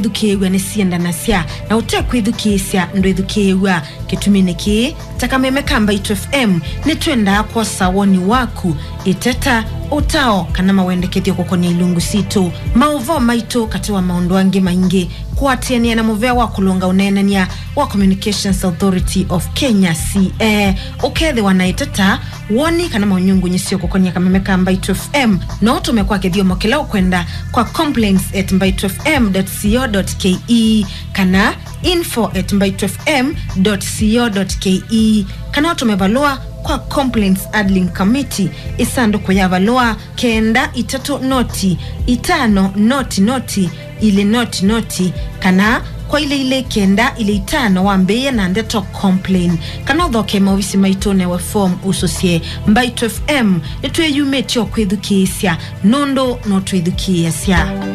Dukewa ni sienda na sia na utekwa idukisia ndo idukewa kituminiki takameme kamba Itu FM ni tuenda kwa sawoni waku iteta utao kana mawende kethio kukoni ilungu sito mauvo maito katiwa maondoange maingi kuatiania na muvea wakulunga unenania wa Communications Authority of Kenya CA ukethe wanaiteta woni kana maunyungu nyisio kukonia kameme kamba Itu FM na utumekwa kethio mokela ukwenda kwa complaints@mbaitufm.co.ke kana info@mbaitufm.co.ke kana utumevalua kwa Complaints Adling Committee isando kwa yavalua kenda itatu noti itano noti ile noti kana kwa ile kenda ile itano wambeye na ndeto complain kana dhoke mawisi maitone wa form usosie Mbaitu FM etwe yumetio kwedukisia nondo no twedukisia